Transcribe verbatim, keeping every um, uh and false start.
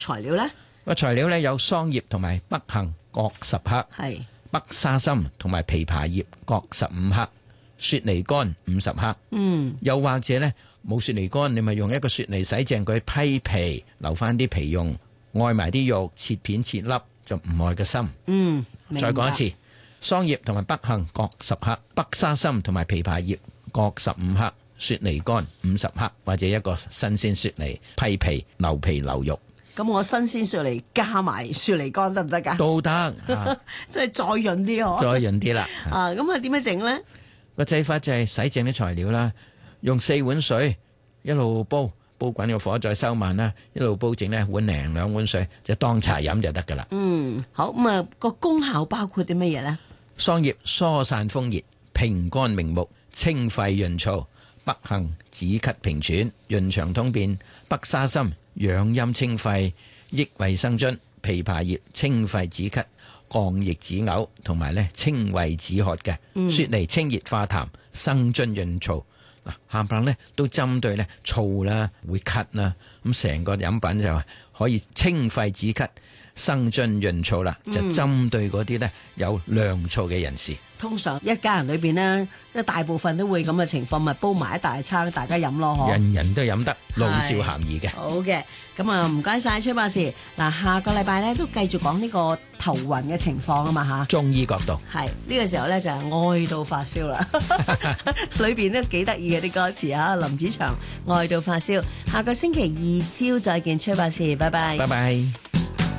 材料咧？ 個材料咧有桑葉同埋北杏各十克， 係北沙參同埋枇杷葉各十五克，雪梨乾五十克。 嗯， 又或者咧冇雪梨乾，你咪用一個雪梨洗淨佢批皮，留翻啲皮用，愛埋啲肉，切片切粒，就唔愛個心。 嗯，明白。 再講一次，桑葉同埋北杏各十克，北沙參同埋枇杷葉各十五克，雪梨乾五十克，或者一個新鮮雪梨批皮留皮留肉。 咁我新鮮雪梨加埋雪梨乾得唔得㗎？ 都得，啊、 即係再潤啲嗬。 再潤啲啦。 啊，咁啊點樣整咧？ 個製法就係洗淨啲材料啦，用四碗水一路煲，煲滾個火再收慢啦，一路煲整呢碗零兩碗水，就當茶飲就得噶啦。 嗯，好，咁啊個功效包括啲乜嘢咧？ 桑葉疏散風熱、平肝明目、清肺潤燥；北杏止咳平喘、潤腸通便；北沙參養陰清肺、益胃生津；枇杷葉清肺止咳、降逆止嘔，同埋咧清胃止渴嘅； 嗯、 雪梨清熱化痰、生津潤燥。嗱，冚唪唥咧都針對咧燥啦，會咳啦，咁成個飲品就可以清肺止咳、生津潤燥啦，就針對嗰啲咧有涼燥嘅人士。 通常一家人裏邊呢，一大部分都會咁嘅情況，咪煲埋一大餐大家飲咯，嗬。 人人都飲得，老少咸宜嘅。 好嘅，咁啊唔該晒崔博士。嗱，下個禮拜咧都繼續講呢個頭暈嘅情況啊嘛嚇。 中醫角度係呢、呢個時候咧就係愛到發燒啦，裏邊都幾得意嘅啲歌詞啊。林子祥愛到發燒，下個星期二朝再見，崔博士，拜拜。 拜拜。